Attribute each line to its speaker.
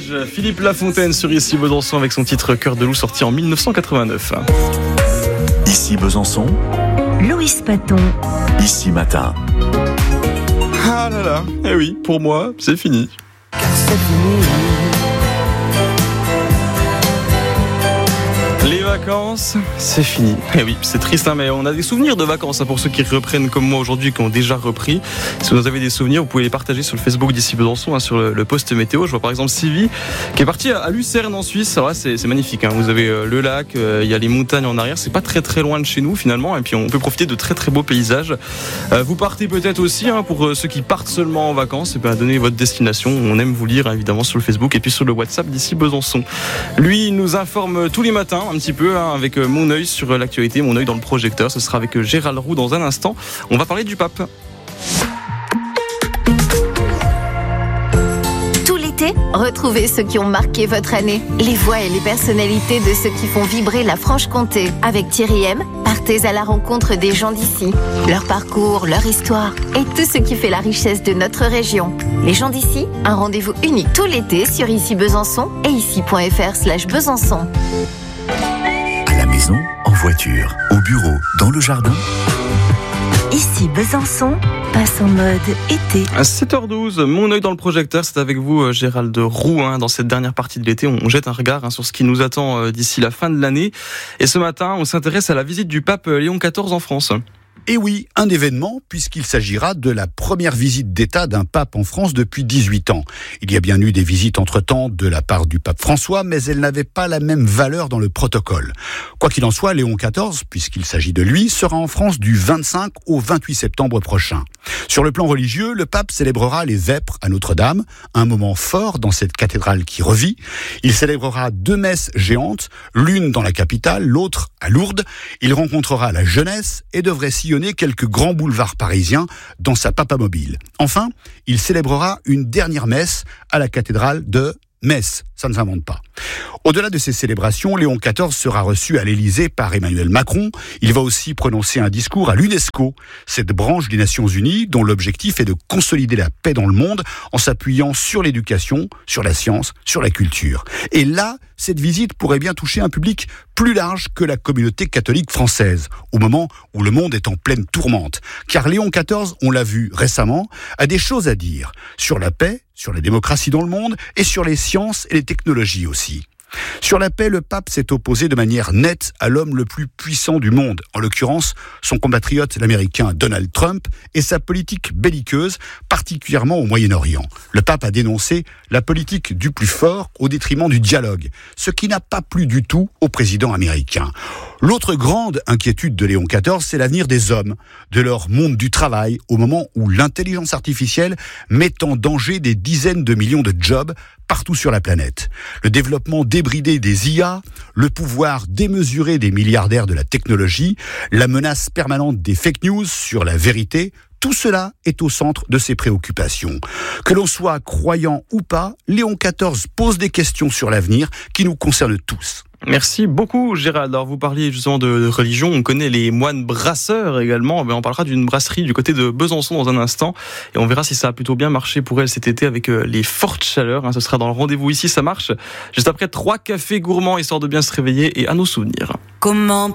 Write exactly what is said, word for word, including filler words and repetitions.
Speaker 1: Village. Philippe Lafontaine sur Ici Besançon avec son titre Cœur de loup sorti en dix-neuf cent quatre-vingt-neuf.
Speaker 2: Ici Besançon,
Speaker 3: Loïs Paton.
Speaker 2: Ici Matin.
Speaker 1: Ah là là, eh oui, pour moi, c'est fini.
Speaker 3: Car c'est fini.
Speaker 1: Les vacances, c'est fini. Eh oui, c'est triste, hein, mais on a des souvenirs de vacances hein, pour ceux qui reprennent comme moi aujourd'hui, qui ont déjà repris. Si vous avez des souvenirs, vous pouvez les partager sur le Facebook d'Ici Besançon, hein, sur le, le post météo. Je vois par exemple Sylvie qui est partie à, à Lucerne en Suisse. Alors là, c'est, c'est magnifique. Hein. Vous avez euh, le lac, il euh, y a les montagnes en arrière. C'est pas très très loin de chez nous finalement, et puis on peut profiter de très très beaux paysages. Euh, vous partez peut-être aussi hein, pour euh, ceux qui partent seulement en vacances. Et bien, donnez votre destination. On aime vous lire hein, évidemment sur le Facebook et puis sur le WhatsApp d'Ici Besançon. Lui, il nous informe tous les matins un petit peu hein, avec mon œil sur l'actualité, mon œil dans le projecteur. Ce sera avec Gérald Roux dans un instant. On va parler du pape.
Speaker 4: Tout l'été, retrouvez ceux qui ont marqué votre année. Les voix et les personnalités de ceux qui font vibrer la Franche-Comté. Avec Thierry M, partez à la rencontre des gens d'ici. Leur parcours, leur histoire et tout ce qui fait la richesse de notre région. Les gens d'ici, un rendez-vous unique tout l'été sur Ici Besançon et ici.fr slash Besançon.
Speaker 2: À la maison, en voiture, au bureau, dans le jardin.
Speaker 3: Ici Besançon passe en mode été.
Speaker 1: À sept heures douze, mon œil dans le projecteur, c'est avec vous Gérald Roux. Hein, dans cette dernière partie de l'été, on jette un regard hein, sur ce qui nous attend euh, d'ici la fin de l'année. Et ce matin, on s'intéresse à la visite du pape Léon quatorze en France.
Speaker 5: Et oui, un événement, puisqu'il s'agira de la première visite d'État d'un pape en France depuis dix-huit ans. Il y a bien eu des visites entre-temps de la part du pape François, mais elles n'avaient pas la même valeur dans le protocole. Quoi qu'il en soit, Léon quatorze, puisqu'il s'agit de lui, sera en France du vingt-cinq au vingt-huit septembre prochain. Sur le plan religieux, le pape célébrera les vêpres à Notre-Dame, un moment fort dans cette cathédrale qui revit. Il célébrera deux messes géantes, l'une dans la capitale, l'autre à Lourdes. Il rencontrera la jeunesse et devrait sillonner quelques grands boulevards parisiens dans sa papamobile. Enfin, il célébrera une dernière messe à la cathédrale de Metz. Ça ne s'invente pas. Au-delà de ces célébrations, Léon quatorze sera reçu à l'Élysée par Emmanuel Macron. Il va aussi prononcer un discours à l'UNESCO, cette branche des Nations Unies dont l'objectif est de consolider la paix dans le monde en s'appuyant sur l'éducation, sur la science, sur la culture. Et là, cette visite pourrait bien toucher un public plus large que la communauté catholique française, au moment où le monde est en pleine tourmente. Car Léon quatorze, on l'a vu récemment, a des choses à dire sur la paix, sur la démocratie dans le monde et sur les sciences et les technologies aussi. Sur la paix, le pape s'est opposé de manière nette à l'homme le plus puissant du monde, en l'occurrence son compatriote l'américain Donald Trump et sa politique belliqueuse, particulièrement au Moyen-Orient. Le pape a dénoncé la politique du plus fort au détriment du dialogue, ce qui n'a pas plu du tout au président américain. L'autre grande inquiétude de Léon quatorze, c'est l'avenir des hommes, de leur monde du travail, au moment où l'intelligence artificielle met en danger des dizaines de millions de jobs partout sur la planète. Le développement débridé des I A, le pouvoir démesuré des milliardaires de la technologie, la menace permanente des fake news sur la vérité, tout cela est au centre de ses préoccupations. Que l'on soit croyant ou pas, Léon quatorze pose des questions sur l'avenir qui nous concernent tous.
Speaker 1: Merci beaucoup Gérald. Alors vous parliez justement de religion, on connaît les moines brasseurs également, mais on parlera d'une brasserie du côté de Besançon dans un instant et on verra si ça a plutôt bien marché pour elle cet été avec les fortes chaleurs. Ce sera dans le rendez-vous ici, ça marche. Juste après trois cafés gourmands histoire de bien se réveiller et à nos souvenirs.
Speaker 3: Comment